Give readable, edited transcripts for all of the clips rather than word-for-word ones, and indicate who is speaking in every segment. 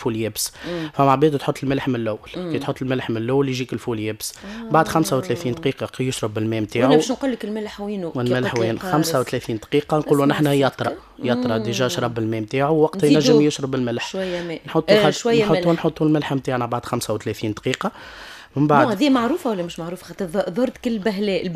Speaker 1: الفول يابس. فما عباد تحط الملح من الاول، كي تحط الملح من الاول يجيك الفول يابس. بعد 35 دقيقه يشرب الماء نتاعو.
Speaker 2: انا باش نقول لك الملح وينو،
Speaker 1: والملح وين 35 دقيقه نقولوا نحن يطرى ديجا شرب الماء نتاعو، وقت ينجم يشرب الملح.
Speaker 2: شويه ماء
Speaker 1: نحطوا الملح نتاعنا بعد 35 دقيقه. من بعد
Speaker 2: هذه معروفه ولا مش معروفه؟ خاطر ظهرت كل البهلاء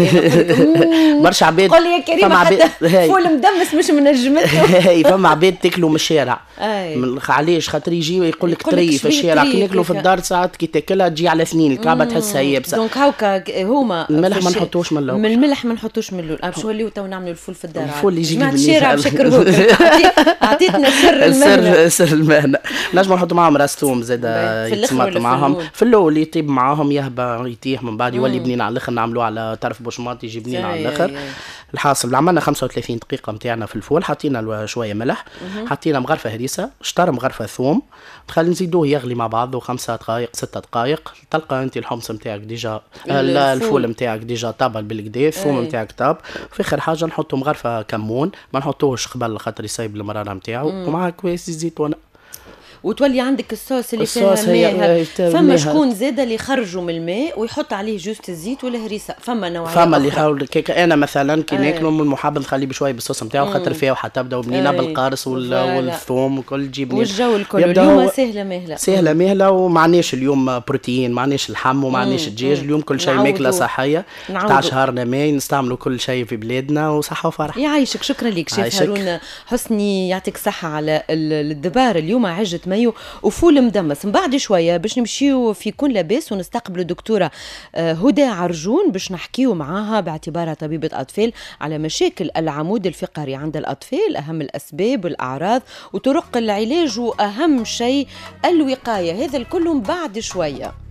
Speaker 1: برشا عباد
Speaker 2: قول لي يا كريم حتى فول مدمس مش من نجمته.
Speaker 1: فما عباد تاكلوا من الشارع. علاش؟ خاطر يجي يقول لك طري في الشارع، كي ناكلوا في الدار ساعات كي تاكلها تجي على سنين الكعبه تحسها يابسه.
Speaker 2: دونك هاكا هما
Speaker 1: الملح ما نحطوش من الاول،
Speaker 2: من الملح ما نحطوش من الاول. باش نوليو تو نعملوا الفول في الدار.
Speaker 1: الفول يجي من
Speaker 2: الشارع بشكر عطيتنا سر المهنه.
Speaker 1: سر المهنه. نجموا نحطوا معاهم راس ثوم زاد يتسمط معاهم في الاول، يطيب معاهم يهبى يتيح، من بعد يولي بنين على الاخر، نعملوه على طرف بوشماط يجي بنين على الاخر. الحاصل عملنا 35 دقيقه نتاعنا في الفول، حطينا شويه ملح، حطينا مغرفه هريسه، شطر مغرفه ثوم، تخلي نزيدوه يغلي مع بعضه 5 دقائق 6 دقائق. تلقى انت الحمص نتاعك ديجا، الفول نتاعك ديجا طابل بالكدا، الثوم نتاعك طاب. في اخر حاجه نحطوا مغرفه كمون، ما نحطوهش قبل خاطر يسيب المراره نتاعو، ومعها كويس زيتونه.
Speaker 2: وتولي عندك الصوص اللي فيها ماء. فما شكون زاد اللي يخرجوا من الماء ويحط عليه جوست الزيت ولا هريسه، فما نوعيه
Speaker 1: فما اللي يحاول كيك. انا مثلا كي ناكلوا من المحب نخليه بشويه بالصوص نتاعو، خاطر فيها وحتبدا بنينه بالقارص والثوم وكل تجيب
Speaker 2: والجو الكل. اليوم سهله
Speaker 1: مهله ومعناش اليوم بروتين، معناش اللحم ومعناش الدجاج، اليوم كل شيء ماكله صحيه. تاع شهرنا ماي نستعملوا كل شيء في بلادنا، وصحه وفرح.
Speaker 2: يعيشك. شكرا لك شيف هارون حسني، يعطيك صحه على الدبار اليوم. عجة مايو وفول مدمس. من بعد شويه باش نمشيو في كون لاباس ونستقبلوا الدكتوره هدى عرجون باش نحكيو معاها باعتبارها طبيبه اطفال على مشاكل العمود الفقري عند الاطفال، اهم الاسباب والاعراض وطرق العلاج، واهم شيء الوقايه. هذا الكل بعد شويه.